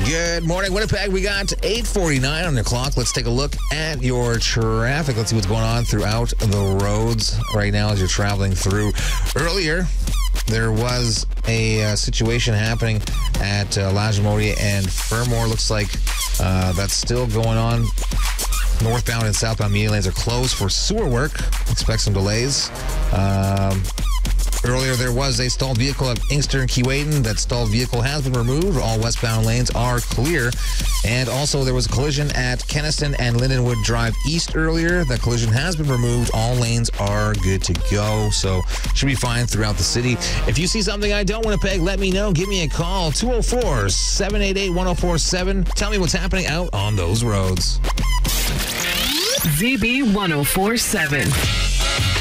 Good morning, Winnipeg. We got 8:49 on the clock. Let's take a look at your traffic. Let's see what's going on throughout the roads right now as you're traveling through. Earlier, there was a situation happening at Lagimodi and Fermor. Looks like that's still going on. Northbound and southbound median lanes are closed for sewer work. Expect some delays. Earlier, there was a stalled vehicle at Inkster and Keewatin. That stalled vehicle has been removed. All westbound lanes are clear. And also, there was a collision at Kenniston and Lindenwood Drive East earlier. That collision has been removed. All lanes are good to go. So, should be fine throughout the city. If you see something I don't, Winnipeg, let me know. Give me a call. 204-788-1047. Tell me what's happening out on those roads. ZB 1047.